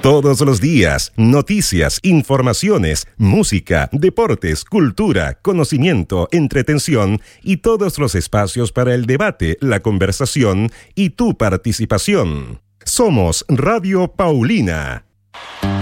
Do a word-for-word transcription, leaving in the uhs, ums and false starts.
Todos los días, noticias, informaciones, música, deportes, cultura, conocimiento, entretención y todos los espacios para el debate, la conversación y tu participación. Somos Radio Paulina.